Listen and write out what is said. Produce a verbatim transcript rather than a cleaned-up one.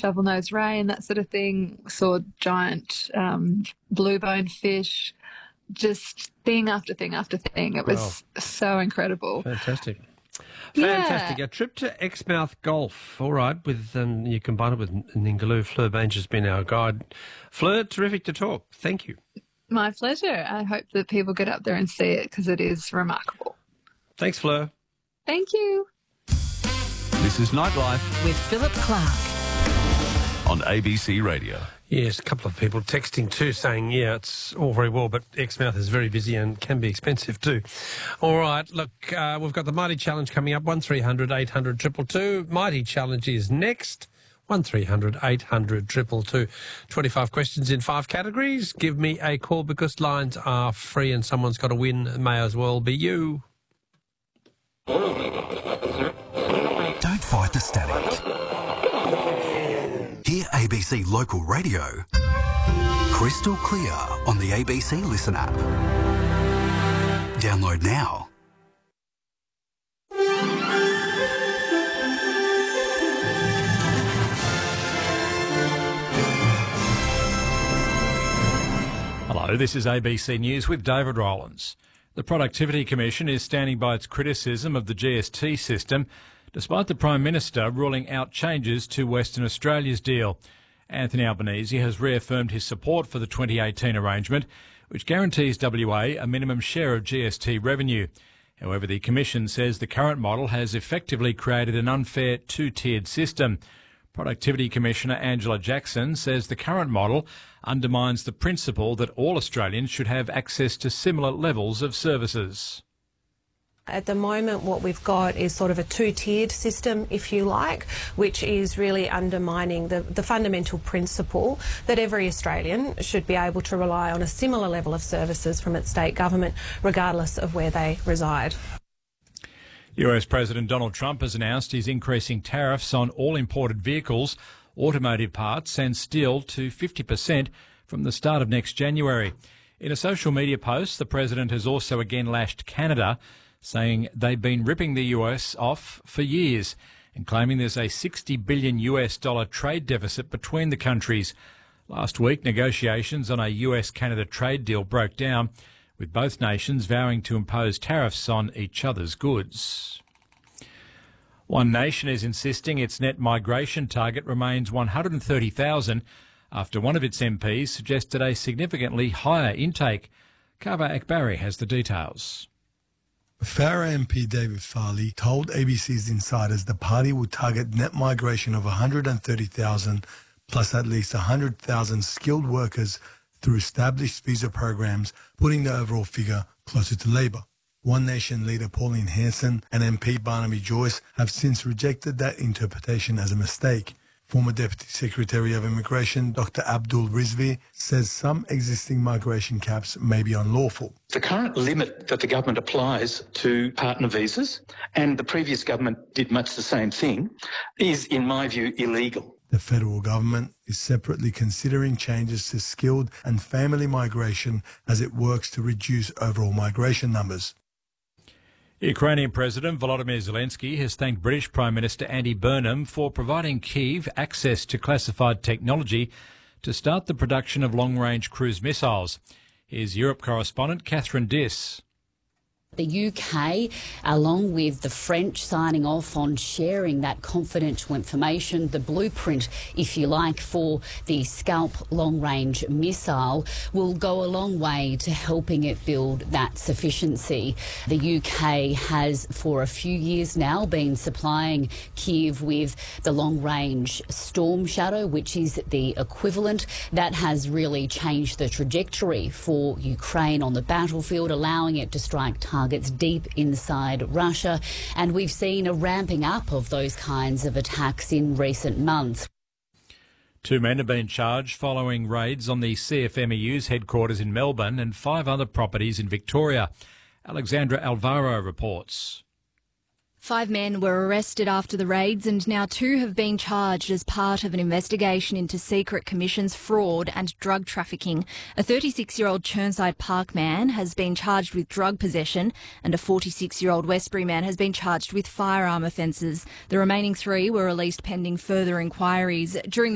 shovel-nosed rain, that sort of thing. Saw giant um, blue-bone fish, just thing after thing after thing. It was wow. so incredible. Fantastic. Yeah. Fantastic. A trip to Exmouth Golf. All right, with um, you combine it with Ningaloo. Fleur Baines has been our guide. Fleur, terrific to talk. Thank you. My pleasure. I hope that people get up there and see it because it is remarkable. Thanks, Fleur. Thank you. This is Nightlife with Philip Clark on A B C Radio. Yes, a couple of people texting too saying, yeah, it's all very well, but Exmouth is very busy and can be expensive too. All right, look, uh, we've got the Mighty Challenge coming up, one three hundred eight hundred two two two. Mighty Challenge is next, one three hundred eight hundred two two two. twenty-five questions in five categories. Give me a call because lines are free and someone's got to win. It may as well be you. Don't fight the static. Hear A B C Local Radio crystal clear on the A B C Listen app. Download now. Hello, this is A B C News with David Rowlands. The Productivity Commission is standing by its criticism of the G S T system, despite the Prime Minister ruling out changes to Western Australia's deal. Anthony Albanese has reaffirmed his support for the twenty eighteen arrangement, which guarantees W A a minimum share of G S T revenue. However, the Commission says the current model has effectively created an unfair two-tiered system. Productivity Commissioner Angela Jackson says the current model undermines the principle that all Australians should have access to similar levels of services. At the moment, what we've got is sort of a two-tiered system, if you like, which is really undermining the, the fundamental principle that every Australian should be able to rely on a similar level of services from its state government, regardless of where they reside. U S President Donald Trump has announced he's increasing tariffs on all imported vehicles, automotive parts and steel to fifty percent from the start of next January. In a social media post, the president has also again lashed Canada, saying they've been ripping the U S off for years and claiming there's a sixty billion U S dollar trade deficit between the countries. Last week, negotiations on a U S Canada trade deal broke down, with both nations vowing to impose tariffs on each other's goods. One nation is insisting its net migration target remains one hundred thirty thousand after one of its M Ps suggested a significantly higher intake. Kaba Akbari has the details. Farrer M P David Farley told A B C's Insiders the party will target net migration of one hundred thirty thousand plus at least one hundred thousand skilled workers through established visa programs, putting the overall figure closer to Labor. One Nation leader Pauline Hanson and M P Barnaby Joyce have since rejected that interpretation as a mistake. Former Deputy Secretary of Immigration Doctor Abdul Rizvi says some existing migration caps may be unlawful. The current limit that the government applies to partner visas, and the previous government did much the same thing, is, in my view, illegal. The federal government is separately considering changes to skilled and family migration as it works to reduce overall migration numbers. Ukrainian President Volodymyr Zelensky has thanked British Prime Minister Andy Burnham for providing Kyiv access to classified technology to start the production of long-range cruise missiles. Here's Europe correspondent Catherine Diss. The U K, along with the French, signing off on sharing that confidential information, the blueprint, if you like, for the Scalp long-range missile, will go a long way to helping it build that sufficiency. The U K has, for a few years now, been supplying Kyiv with the long-range Storm Shadow, which is the equivalent. That has really changed the trajectory for Ukraine on the battlefield, allowing it to strike targets Targets deep inside Russia, and we've seen a ramping up of those kinds of attacks in recent months. Two men have been charged following raids on the C F M E U's headquarters in Melbourne and five other properties in Victoria. Alexandra Alvaro reports. Five men were arrested after the raids and now two have been charged as part of an investigation into Secret Commission's fraud and drug trafficking. A thirty-six-year-old Chirnside Park man has been charged with drug possession and a forty-six-year-old Westbury man has been charged with firearm offences. The remaining three were released pending further inquiries. During the